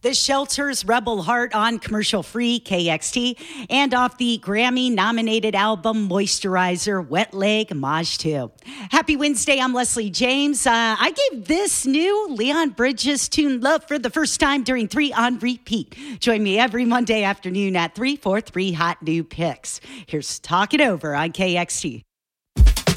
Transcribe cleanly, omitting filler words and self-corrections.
The Shelters' Rebel Heart on commercial-free KXT, and off the Grammy-nominated album Moisturizer, Wet Leg, Maj 2. Happy Wednesday, I'm Leslie James. I gave this new Leon Bridges tune love for the first time during 3 on Repeat. Join me every Monday afternoon at 3 for 3 hot new picks. Here's Talk It Over on KXT.